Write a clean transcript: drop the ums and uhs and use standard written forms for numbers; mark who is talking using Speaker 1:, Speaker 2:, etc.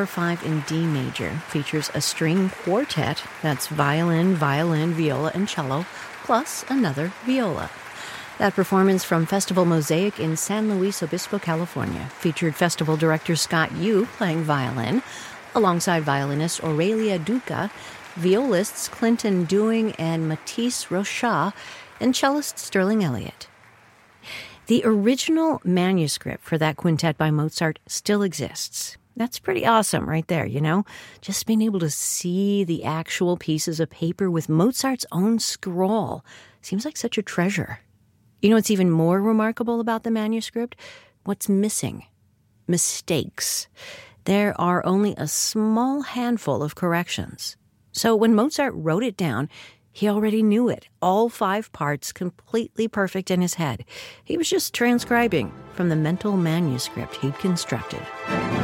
Speaker 1: number 5 in D major features a string quartet, that's violin, viola, and cello, plus another viola. That performance from Festival Mosaic in San Luis Obispo, California, featured festival director Scott Yu playing violin, alongside violinist Aurelia Duca, violists Clinton Dewing and Matisse Rochat, and cellist Sterling Elliott. The original manuscript for that quintet by Mozart still exists. That's pretty awesome right there, you know? Just being able to see the actual pieces of paper with Mozart's own scroll seems like such a treasure. You know what's even more remarkable about the manuscript? What's missing? Mistakes. There are only a small handful of corrections. So when Mozart wrote it down, he already knew it, all 5 parts completely perfect in his head. He was just transcribing from the mental manuscript he'd constructed.